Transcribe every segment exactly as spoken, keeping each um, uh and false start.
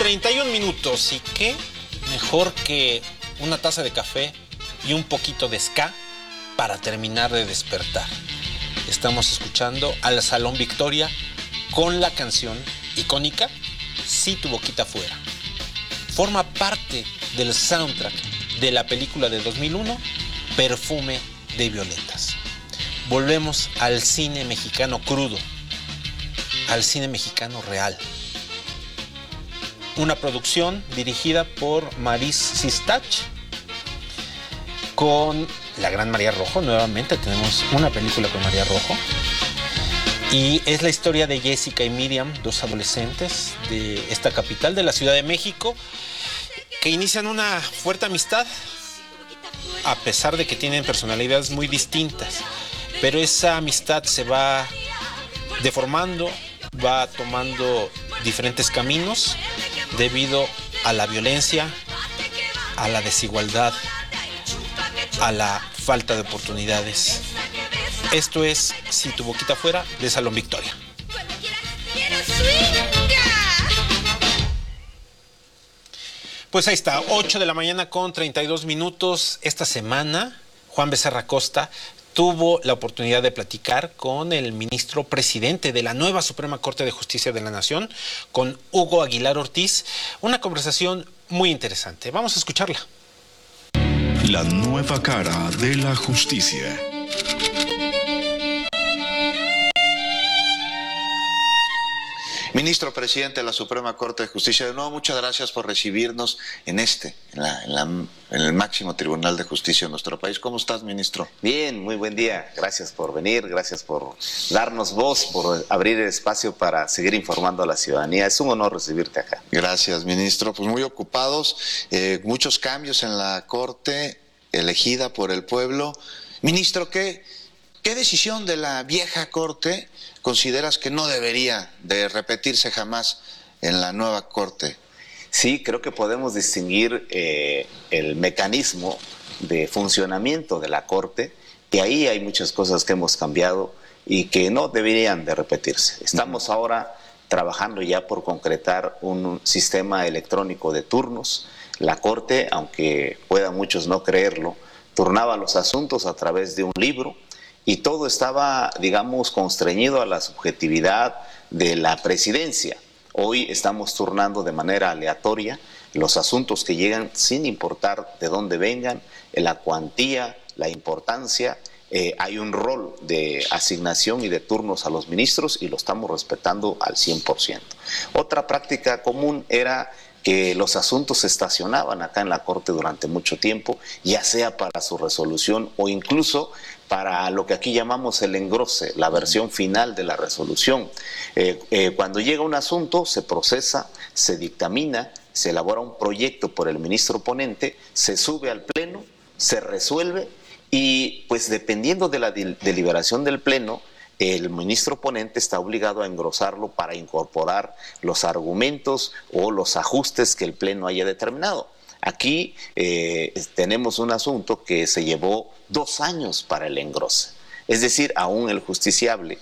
treinta y un minutos. ¿Y qué mejor que una taza de café y un poquito de ska para terminar de despertar? Estamos escuchando al Salón Victoria con la canción icónica Si tu boquita fuera. Forma parte del soundtrack de la película de dos mil uno, Perfume de Violetas. Volvemos al cine mexicano crudo, al cine mexicano real. Una producción dirigida por Maris Sistach, con la gran María Rojo. Nuevamente tenemos una película con María Rojo. Y es la historia de Jessica y Miriam, dos adolescentes de esta capital de la Ciudad de México, que inician una fuerte amistad, a pesar de que tienen personalidades muy distintas. Pero esa amistad se va deformando, va tomando diferentes caminos debido a la violencia, a la desigualdad, a la falta de oportunidades. Esto es Si tu boquita fuera, de Salón Victoria. Pues ahí está, ocho de la mañana con treinta y dos minutos. Esta semana, Juan Becerra Costa tuvo la oportunidad de platicar con el ministro presidente de la nueva Suprema Corte de Justicia de la Nación, con Hugo Aguilar Ortiz. Una conversación muy interesante. Vamos a escucharla. La nueva cara de la justicia. Ministro presidente de la Suprema Corte de Justicia, de nuevo muchas gracias por recibirnos en este, en, la, en, la, en el máximo tribunal de justicia de nuestro país. ¿Cómo estás, ministro? Bien, muy buen día. Gracias por venir, gracias por darnos voz, por abrir el espacio para seguir informando a la ciudadanía. Es un honor recibirte acá. Gracias, ministro. Pues muy ocupados, eh, muchos cambios en la Corte elegida por el pueblo. Ministro, ¿qué, qué decisión de la vieja Corte consideras que no debería de repetirse jamás en la nueva Corte? Sí, creo que podemos distinguir eh, el mecanismo de funcionamiento de la Corte, que ahí hay muchas cosas que hemos cambiado y que no deberían de repetirse. Estamos uh-huh. ahora trabajando ya por concretar un sistema electrónico de turnos. La Corte, aunque puedan muchos no creerlo, turnaba los asuntos a través de un libro, y todo estaba, digamos, constreñido a la subjetividad de la presidencia. Hoy estamos turnando de manera aleatoria los asuntos que llegan sin importar de dónde vengan, la cuantía, la importancia. Eh, hay un rol de asignación y de turnos a los ministros y lo estamos respetando al cien por ciento. Otra práctica común era que los asuntos se estacionaban acá en la Corte durante mucho tiempo, ya sea para su resolución o incluso para lo que aquí llamamos el engrose, la versión final de la resolución. Eh, eh, cuando llega un asunto, se procesa, se dictamina, se elabora un proyecto por el ministro ponente, se sube al Pleno, se resuelve y pues dependiendo de la deliberación del Pleno, el ministro ponente está obligado a engrosarlo para incorporar los argumentos o los ajustes que el Pleno haya determinado. Aquí eh, tenemos un asunto que se llevó dos años para el engrose. Es decir, aún el justiciable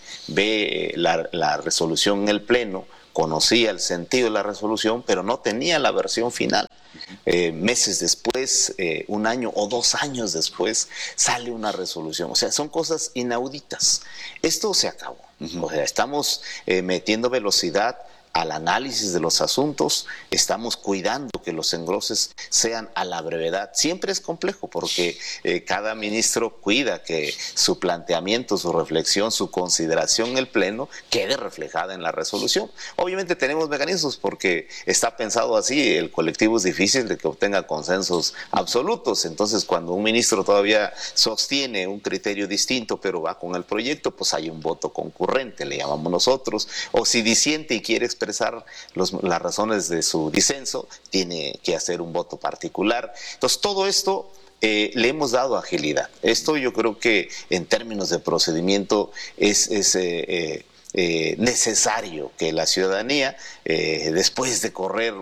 ve la, la resolución en el Pleno, conocía el sentido de la resolución, pero no tenía la versión final. Eh, meses después, eh, un año o dos años después, sale una resolución. O sea, son cosas inauditas. Esto se acabó. Uh-huh. O sea, estamos eh, metiendo velocidad al análisis de los asuntos, estamos cuidando que los engroses sean a la brevedad. Siempre es complejo porque eh, cada ministro cuida que su planteamiento, su reflexión, su consideración en el Pleno quede reflejada en la resolución. Obviamente tenemos mecanismos porque está pensado así, el colectivo es difícil de que obtenga consensos absolutos, entonces cuando un ministro todavía sostiene un criterio distinto pero va con el proyecto, pues hay un voto concurrente, le llamamos nosotros, o si disiente y quiere expresar los, las razones de su disenso, tiene que hacer un voto particular. Entonces todo esto eh, le hemos dado agilidad. Esto yo creo que en términos de procedimiento es, es eh, eh, eh, necesario que la ciudadanía, eh, después de correr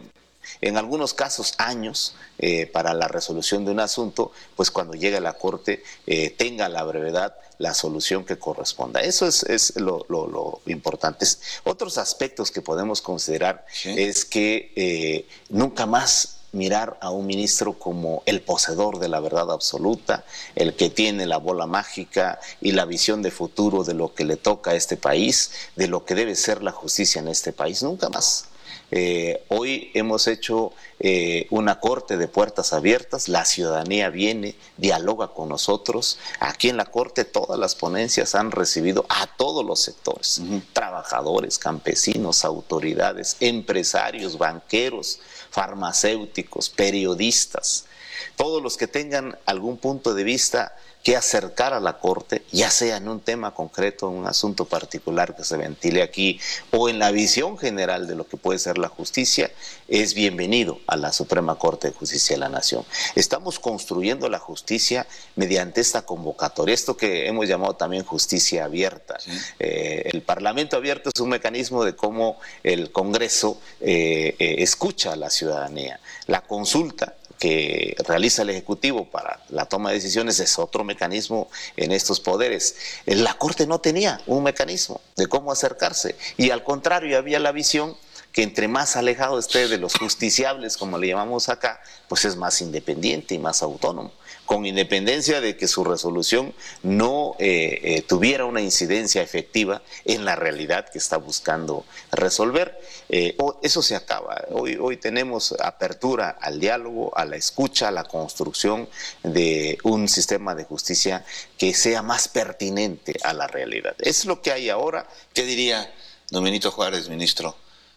en algunos casos años eh, para la resolución de un asunto, pues cuando llegue a la Corte eh, tenga la brevedad la solución que corresponda. Eso es, es lo, lo, lo importante. Otros aspectos que podemos considerar ¿sí? es que eh, nunca más mirar a un ministro como el poseedor de la verdad absoluta, el que tiene la bola mágica y la visión de futuro de lo que le toca a este país, de lo que debe ser la justicia en este país. Nunca más. Eh, hoy hemos hecho eh, una corte de puertas abiertas, la ciudadanía viene, dialoga con nosotros. Aquí en la corte todas las ponencias han recibido a todos los sectores, uh-huh. trabajadores, campesinos, autoridades, empresarios, banqueros, farmacéuticos, periodistas, todos los que tengan algún punto de vista que acercar a la Corte, ya sea en un tema concreto, en un asunto particular que se ventile aquí, o en la visión general de lo que puede ser la justicia, es bienvenido a la Suprema Corte de Justicia de la Nación. Estamos construyendo la justicia mediante esta convocatoria, esto que hemos llamado también justicia abierta. Sí. Eh, el Parlamento abierto es un mecanismo de cómo el Congreso eh, eh, escucha a la ciudadanía. La consulta que realiza el Ejecutivo para la toma de decisiones es otro mecanismo en estos poderes. La Corte no tenía un mecanismo de cómo acercarse y al contrario había la visión que entre más alejado esté de los justiciables, como le llamamos acá, pues es más independiente y más autónomo, con independencia de que su resolución no eh, eh, tuviera una incidencia efectiva en la realidad que está buscando resolver. Eh, eso se acaba. Hoy, hoy tenemos apertura al diálogo, a la escucha, a la construcción de un sistema de justicia que sea más pertinente a la realidad. Es lo que hay ahora. ¿Qué diría don Benito Juárez, ministro,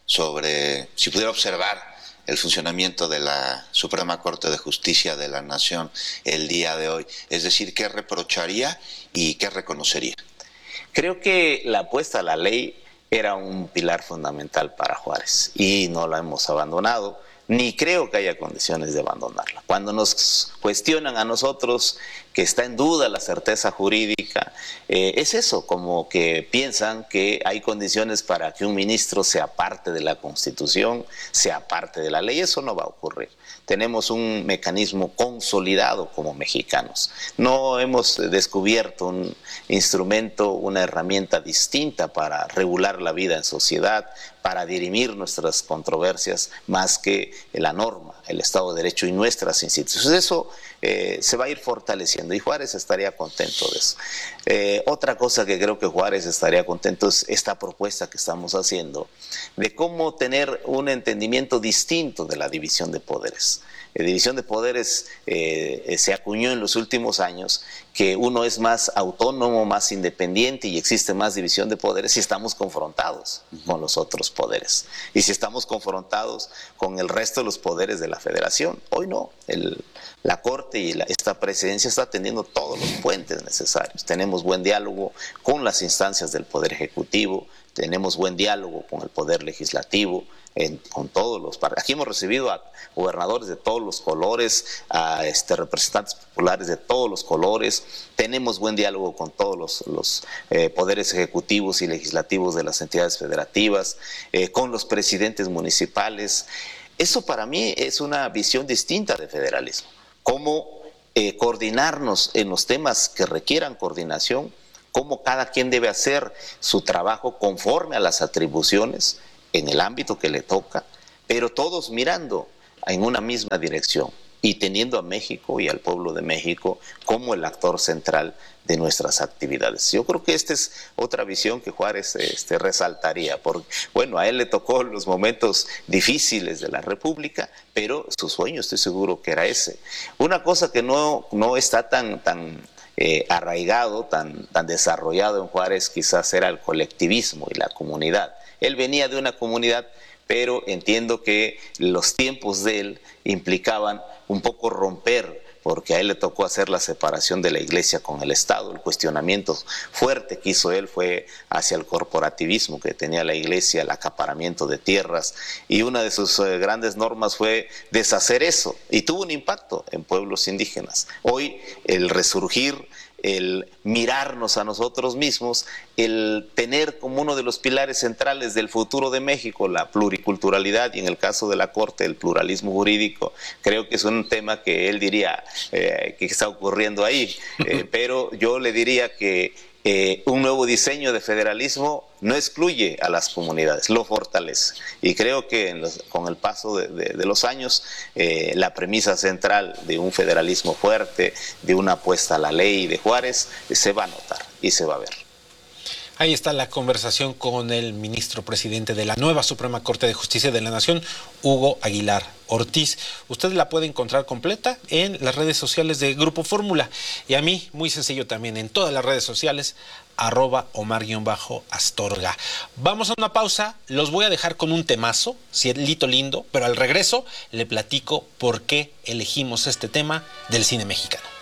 sobre si pudiera observar el funcionamiento de la Suprema Corte de Justicia de la Nación el día de hoy? Es decir, ¿qué reprocharía y qué reconocería? Creo que la apuesta a la ley era un pilar fundamental para Juárez y no la hemos abandonado, ni creo que haya condiciones de abandonarla. Cuando nos cuestionan a nosotros que está en duda la certeza jurídica, eh, es eso, como que piensan que hay condiciones para que un ministro sea parte de la Constitución, sea parte de la ley. Eso no va a ocurrir. Tenemos un mecanismo consolidado como mexicanos. No hemos descubierto un instrumento, una herramienta distinta para regular la vida en sociedad, para dirimir nuestras controversias, más que la norma, el Estado de Derecho y nuestras instituciones. Eso eh, se va a ir fortaleciendo y Juárez estaría contento de eso. Eh, otra cosa que creo que Juárez estaría contento es esta propuesta que estamos haciendo de cómo tener un entendimiento distinto de la división de poderes. La división de poderes eh, se acuñó en los últimos años, que uno es más autónomo, más independiente y existe más división de poderes si estamos confrontados con los otros poderes y si estamos confrontados con el resto de los poderes de la Federación. Hoy no, el, la Corte y la, esta presidencia está teniendo todos los puentes necesarios. Tenemos buen diálogo con las instancias del Poder Ejecutivo, tenemos buen diálogo con el Poder Legislativo, En, con todos los aquí hemos recibido a gobernadores de todos los colores, a este, representantes populares de todos los colores, tenemos buen diálogo con todos los, los eh, poderes ejecutivos y legislativos de las entidades federativas, eh, con los presidentes municipales. Eso para mí es una visión distinta de federalismo, cómo eh, coordinarnos en los temas que requieran coordinación, cómo cada quien debe hacer su trabajo conforme a las atribuciones en el ámbito que le toca, pero todos mirando en una misma dirección y teniendo a México y al pueblo de México como el actor central de nuestras actividades. Yo creo que esta es otra visión que Juárez este, resaltaría, porque bueno, a él le tocó los momentos difíciles de la República, pero su sueño estoy seguro que era ese. Una cosa que no, no está tan, tan eh, arraigado, tan, tan desarrollado en Juárez quizás era el colectivismo y la comunidad. Él venía de una comunidad, pero entiendo que los tiempos de él implicaban un poco romper, porque a él le tocó hacer la separación de la iglesia con el Estado. El cuestionamiento fuerte que hizo él fue hacia el corporativismo que tenía la iglesia, el acaparamiento de tierras, y una de sus eh, grandes normas fue deshacer eso, y tuvo un impacto en pueblos indígenas. Hoy el resurgir el mirarnos a nosotros mismos, el tener como uno de los pilares centrales del futuro de México la pluriculturalidad y en el caso de la Corte el pluralismo jurídico. Creo que es un tema que él diría eh, que está ocurriendo ahí, eh, pero yo le diría que eh, un nuevo diseño de federalismo no excluye a las comunidades, lo fortalece. Y creo que en los, con el paso de, de, de los años, eh, la premisa central de un federalismo fuerte, de una apuesta a la ley de Juárez, se va a notar y se va a ver. Ahí está la conversación con el ministro presidente de la nueva Suprema Corte de Justicia de la Nación, Hugo Aguilar Ortiz. Usted la puede encontrar completa en las redes sociales de Grupo Fórmula. Y a mí, muy sencillo también, en todas las redes sociales, arroba Omar-Astorga. Vamos a una pausa, los voy a dejar con un temazo, cielito lindo, pero al regreso le platico por qué elegimos este tema del cine mexicano.